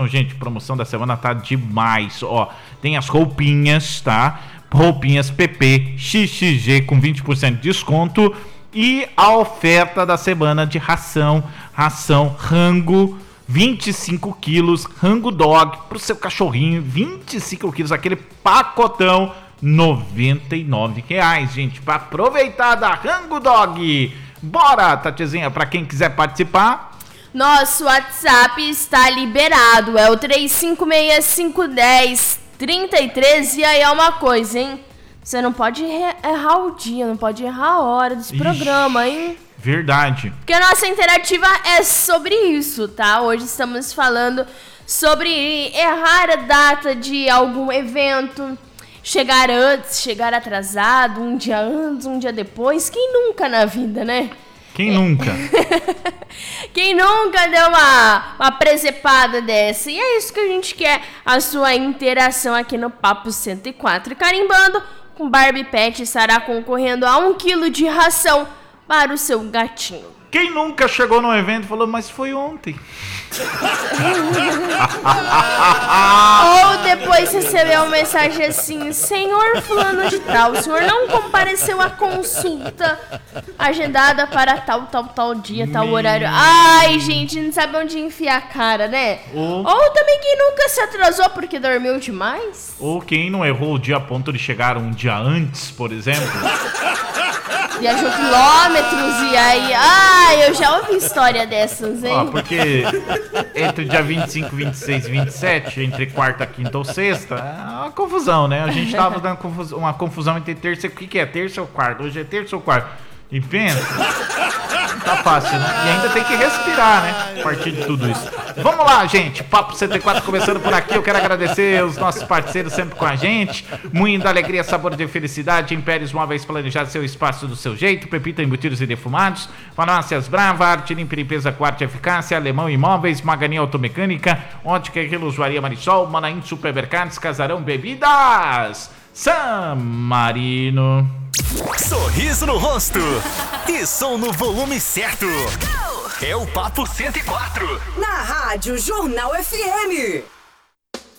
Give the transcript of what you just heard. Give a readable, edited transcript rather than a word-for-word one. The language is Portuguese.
promoção, gente, promoção da semana tá demais, ó. Tem as roupinhas, tá? Roupinhas PP XXG com 20% de desconto e a oferta da semana de ração rango 25 quilos, rango dog pro seu cachorrinho, 25 quilos, aquele pacotão, R$99, gente, para aproveitar da Rango Dog. Bora, Tatizinha, para quem quiser participar. Nosso WhatsApp está liberado, é o 356-510-33. E aí é uma coisa, hein? Você não pode errar o dia, não pode errar a hora desse programa, hein? Verdade. Porque a nossa interativa é sobre isso, tá? Hoje estamos falando sobre errar a data de algum evento, chegar antes, chegar atrasado, um dia antes, um dia depois. Quem nunca na vida, né? Quem nunca? Quem nunca deu uma presepada dessa? E é isso que a gente quer, a sua interação aqui no Papo 104. E carimbando, com Barbie Pet estará concorrendo a 1 quilo de ração para o seu gatinho. Quem nunca chegou num evento e falou, mas foi ontem? Ou depois recebeu uma mensagem assim: senhor fulano de tal, o senhor não compareceu à consulta agendada para tal dia, tal horário. Ai, gente, não sabe onde enfiar a cara, né? Ou também quem nunca se atrasou porque dormiu demais. Ou quem não errou o dia a ponto de chegar um dia antes, por exemplo. Viajou quilômetros e aí... eu já ouvi história dessas, hein? Porque entre dia 25, 26 e 27, entre quarta, quinta ou sexta, é uma confusão, né? A gente tava dando uma confusão entre terça e... O que é? Terça ou quarta? Hoje é terça ou quarta? E pensa... Não tá fácil, né? E ainda tem que respirar, né? A partir de tudo isso. Vamos lá, gente. Papo 104 começando por aqui. Eu quero agradecer os nossos parceiros sempre com a gente. Moinho da Alegria, Sabor de Felicidade. Impérios Móveis, planejar seu espaço do seu jeito. Pepita Embutidos e Defumados. Farmácias Brava, Arte Limpa e Limpeza com Arte e Eficácia. Alemão Imóveis, Magani Automecânica. Ótica e Relojoaria Marisol. Manaim Supermercados, Casarão Bebidas. San Marino. Sorriso no rosto e som no volume certo. É o Papo 104. Na Rádio Jornal FM.